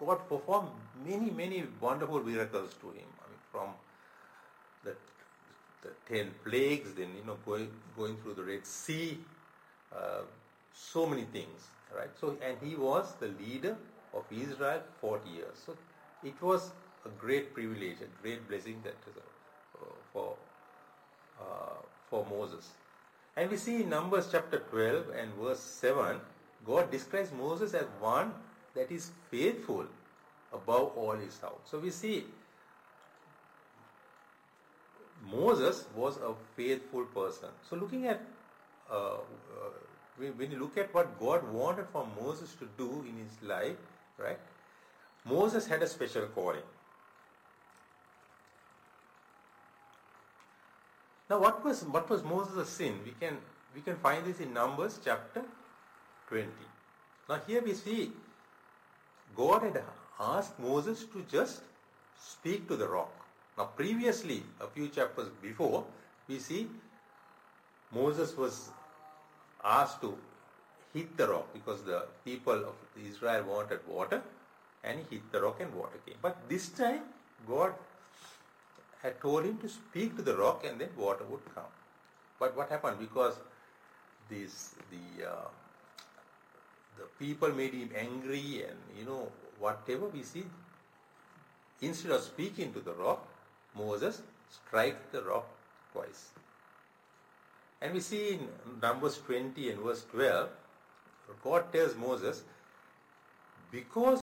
God performed many wonderful miracles to him. I mean, from the 10 plagues, then going through the Red Sea, so many things, right? So, and he was the leader of Israel 40 years. So it was a great privilege, a great blessing that for Moses. And we see in Numbers chapter 12 and verse 7, God describes Moses as one that is faithful above all his house. So we see Moses was a faithful person. So looking at when you look at what God wanted for Moses to do in his life, right? Moses had a special calling. Now, what was Moses' sin? We can find this in Numbers chapter 20. Now, here we see God had asked Moses to just speak to the rock. Now, previously, a few chapters before, we see Moses was asked to hit the rock because the people of Israel wanted water, and he hit the rock and water came. But this time, God had told him to speak to the rock and then water would come. But what happened? Because the people made him angry, and whatever, we see, instead of speaking to the rock, Moses strikes the rock twice. And we see in Numbers 20 and verse 12, God tells Moses, because